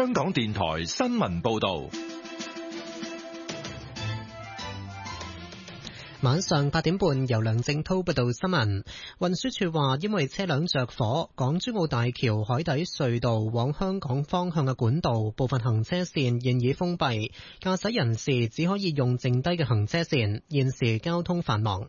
香港電台新聞報道。 晚上8點半，由梁正滔報道新聞。運輸署話，因為車輛着火，港珠澳大橋海底隧道往香港方向嘅管道部分行車線現已封閉，駕駛人士只可以用剩低嘅行車線，現時交通繁忙。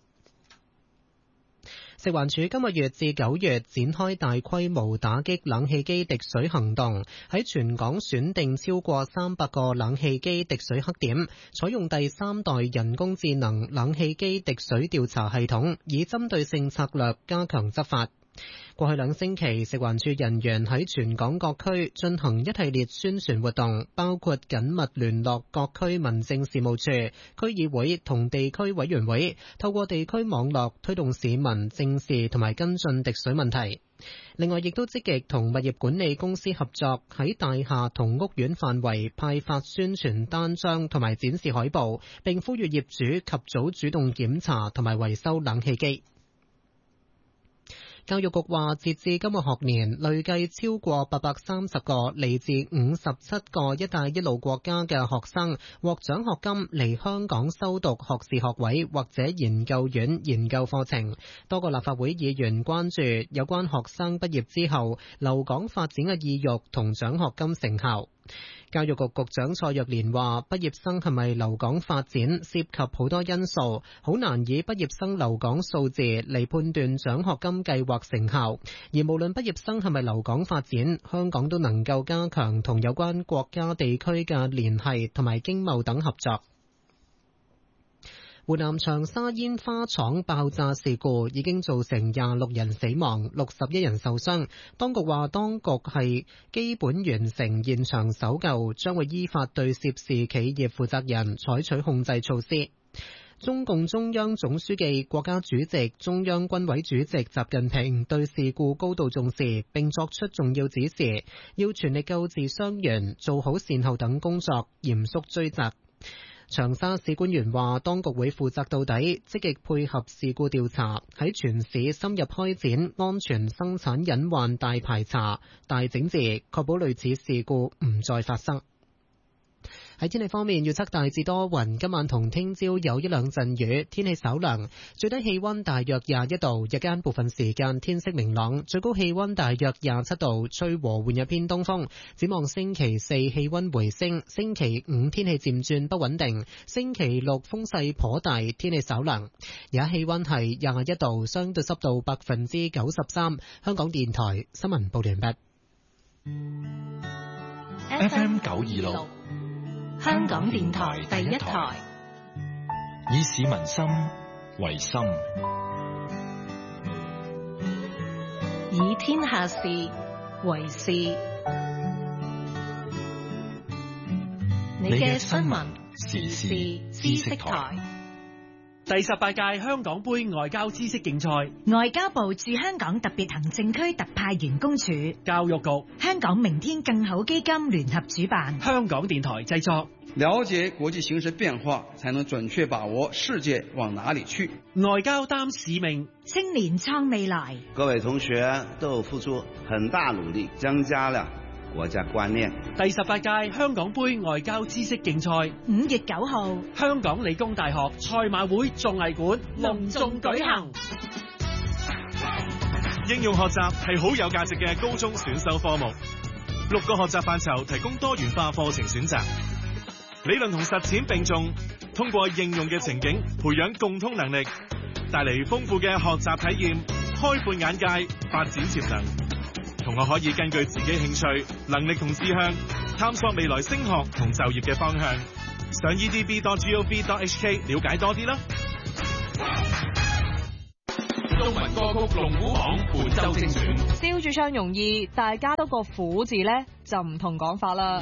食環署今個月至9月展開大規模打擊冷氣機滴水行動，喺全港選定超過300個冷氣機滴水黑點，採用第3代人工智能冷氣機滴水調查系統，以針對性策略加強執法。過去2星期，食環署人員喺全港各區進行一系列宣傳活動，包括緊密聯絡各區民政事務處、區議會同地區委員會，透過地區網絡推動市民正視同埋跟進滴水問題。另外，亦都積極同物業管理公司合作，喺大廈同屋苑範圍派發宣傳單張同埋展示海報，並呼籲業主及早主動檢查同埋維修冷氣機。教育局話，截至今個學年，累計超過830個嚟自57個一帶一路國家嘅學生獲獎學金嚟香港修讀學士學位或者研究院研究課程。多個立法會議員關注有關學生畢業之後留港發展嘅意欲同獎學金成效。教育局局長蔡若蓮話，畢業生係咪留港發展涉及好多因素，好難以畢業生留港數字嚟判斷獎學金計劃成效。而無論畢業生係咪留港發展，香港都能夠加強同有關國家地區嘅聯繫同埋經貿等合作。湖南長沙煙花廠爆炸事故已經造成26人死亡，61人受傷。當局話，當局係基本完成現場搜救，將會依法對涉事企業負責人採取控制措施。中共中央總書記、國家主席、中央軍委主席習近平對事故高度重視，並作出重要指示，要全力救治傷員，做好善後等工作，嚴肅追責。長沙市官員話，當局會負責到底，積極配合事故調查，喺全市深入開展安全生產隱患大排查、大整治，確保類似事故唔再發生。喺天氣方面，預測大致多雲，今晚同聽朝有一兩陣雨，天氣稍涼，最低氣溫大約21度，日間部分時間天色明朗，最高氣溫大約27度，吹和緩一偏東風。展望星期四氣溫回升，星期五天氣漸轉不穩定，星期六風勢頗大，天氣稍涼。而家氣溫係21度，相對濕度93%。香港電台新聞報道完畢。 FM 926。 香港電台第一台， 以市民心為心， 以天下事為事。你嘅新聞時事知識台。 第18屆香港杯外交知識競賽， 外交部駐香港特別行政區特派員公署、 教育局、 香港明天更好基金聯合主辦， 香港電台製作。 了解國際形勢變化，才能準確把握世界往哪裏去。 外交擔使命， 青年創未來。 各位同學都付出很大努力，增加了國家觀念。 第18屆香港杯外交知識競賽 5月9號， 香港理工大學賽馬會綜藝館隆重舉行。 應用學習係好有價值嘅高中選修科目，6個學習範疇提供多元化課程選擇，理論同實踐並重，通過應用嘅情景培養共通能力，帶嚟豐富嘅學習體驗，開闊眼界，發展潛能。同學可以根據自己興趣、能力同志向，探索未來升學同就業嘅方向。上 edb.gov.hk 了解多啲啦。 中文歌曲龍虎榜本周精選， 燒住唱容易，大家都個虎字呢就唔同講法啦。